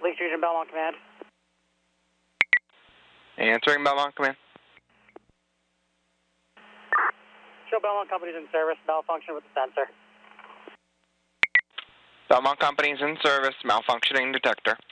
Police Region Belmont Command. Answering Belmont Command. Show Belmont Company's in service, malfunction with the sensor. Belmont Company's in service, malfunctioning detector.